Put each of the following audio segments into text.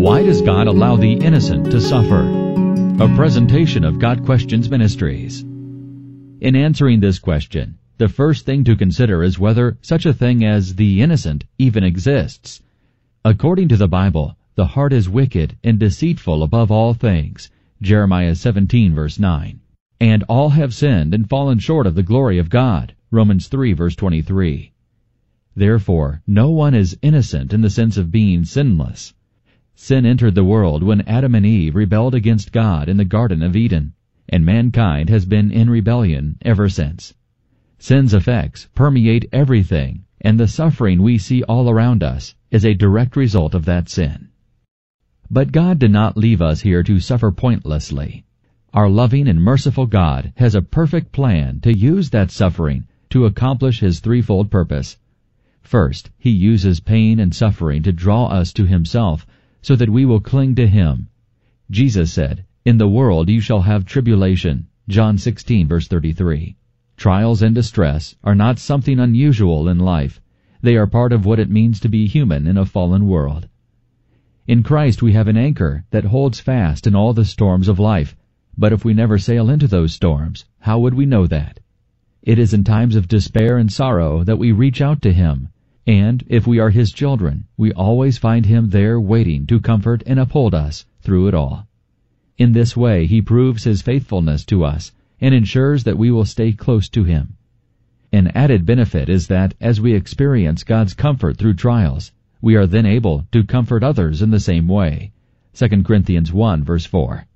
Why does God allow the innocent to suffer? A presentation of God Questions Ministries. In answering this question, the first thing to consider is whether such a thing as the innocent even exists. According to the Bible, the heart is wicked and deceitful above all things. Jeremiah 17 verse 9. And all have sinned and fallen short of the glory of God. Romans 3 verse 23. Therefore, no one is innocent in the sense of being sinless. Sin entered the world when Adam and Eve rebelled against God in the Garden of Eden, and mankind has been in rebellion ever since. Sin's effects permeate everything, and the suffering we see all around us is a direct result of that sin. But God did not leave us here to suffer pointlessly. Our loving and merciful God has a perfect plan to use that suffering to accomplish His threefold purpose. First, He uses pain and suffering to draw us to Himself so that we will cling to Him. Jesus said, "In the world you shall have tribulation." John 16 verse 33. Trials and distress are not something unusual in life. They are part of what it means to be human in a fallen world. In Christ we have an anchor that holds fast in all the storms of life. But if we never sail into those storms, how would we know that? It is in times of despair and sorrow that we reach out to Him. And if we are His children, we always find Him there waiting to comfort and uphold us through it all. In this way He proves His faithfulness to us and ensures that we will stay close to Him. An added benefit is that as we experience God's comfort through trials, we are then able to comfort others in the same way. 2 Corinthians 1 verse 4.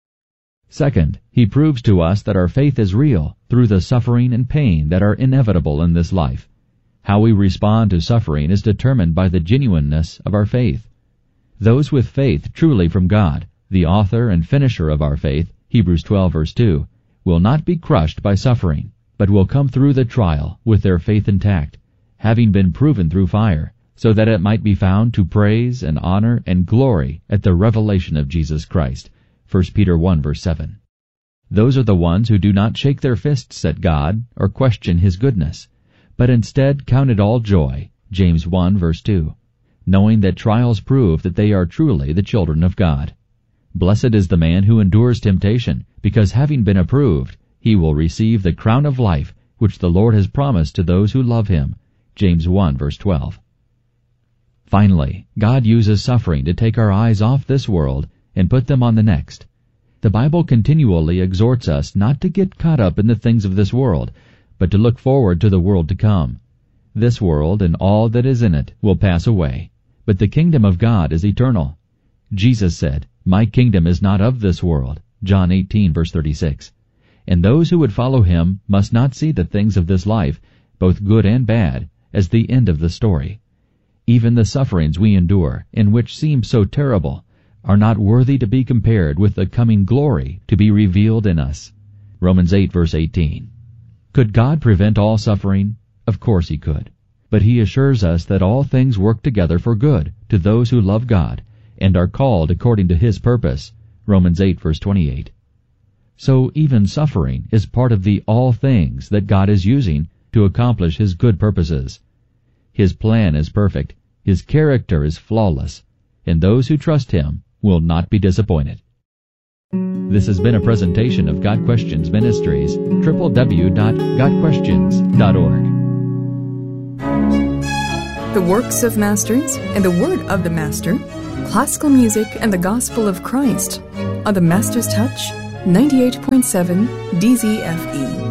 Second, He proves to us that our faith is real through the suffering and pain that are inevitable in this life. How we respond to suffering is determined by the genuineness of our faith. Those with faith truly from God, the author and finisher of our faith, Hebrews 12 verse 2, will not be crushed by suffering, but will come through the trial with their faith intact, having been proven through fire, so that it might be found to praise and honor and glory at the revelation of Jesus Christ. 1 Peter 1 verse 7. Those are the ones who do not shake their fists at God or question His goodness, but instead count it all joy, James 1 verse 2, knowing that trials prove that they are truly the children of God. Blessed is the man who endures temptation, because having been approved, he will receive the crown of life which the Lord has promised to those who love Him, James 1 verse 12. Finally, God uses suffering to take our eyes off this world and put them on the next. The Bible continually exhorts us not to get caught up in the things of this world, but to look forward to the world to come. This world and all that is in it will pass away, but the kingdom of God is eternal. Jesus said, "My kingdom is not of this world," John 18 verse 36. And those who would follow Him must not see the things of this life, both good and bad, as the end of the story. Even the sufferings we endure, and which seem so terrible, are not worthy to be compared with the coming glory to be revealed in us. Romans 8 verse 18. Could God prevent all suffering? Of course He could. But He assures us that all things work together for good to those who love God and are called according to His purpose. Romans 8 verse 28. So even suffering is part of the all things that God is using to accomplish His good purposes. His plan is perfect, His character is flawless, and those who trust Him will not be disappointed. This has been a presentation of God Questions Ministries, www.godquestions.org. The works of masters and the word of the master, classical music and the gospel of Christ on the Master's Touch 98.7 DZFE.